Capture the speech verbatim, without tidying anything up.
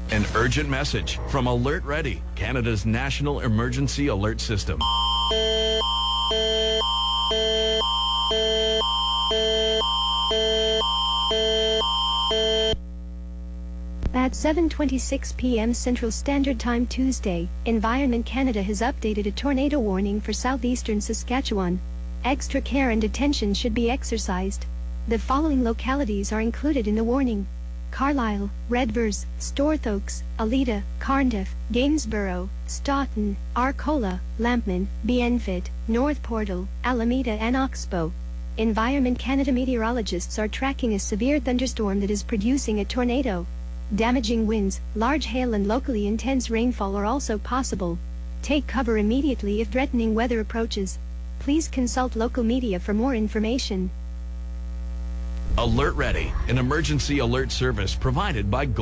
An urgent message from Alert Ready, Canada's national emergency alert system. At seven twenty-six p m Central Standard Time Tuesday, Environment Canada has updated a tornado warning for southeastern Saskatchewan. Extra care and attention should be exercised. The following localities are included in the warning: Carlisle, Redvers, Storthoaks, Alita, Carnduff, Gainsborough, Stoughton, Arcola, Lampman, Bienfit, North Portal, Alameda and Oxbow. Environment Canada meteorologists are tracking a severe thunderstorm that is producing a tornado. Damaging winds, large hail and locally intense rainfall are also possible. Take cover immediately if threatening weather approaches. Please consult local media for more information. Alert Ready, an emergency alert service provided by